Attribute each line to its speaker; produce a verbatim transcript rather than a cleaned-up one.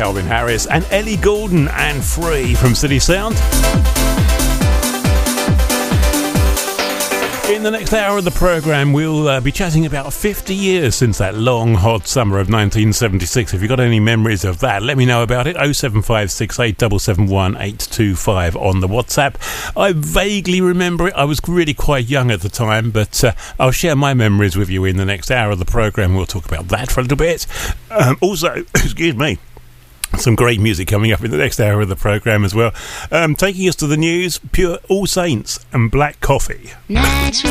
Speaker 1: Calvin Harris, and Ellie Goulding and Free from City Sound. In the next hour of the programme, we'll uh, be chatting about fifty years since that long, hot summer of nineteen seventy-six. If you've got any memories of that, let me know about it. oh seven five six eight seven seven one eight two five on the WhatsApp. I vaguely remember it. I was really quite young at the time, but uh, I'll share my memories with you in the next hour of the programme. We'll talk about that for a little bit. Um, also, excuse me, some great music coming up in the next hour of the programme as well. Um, taking us to the news, Pure All Saints and Black Coffee.
Speaker 2: Natural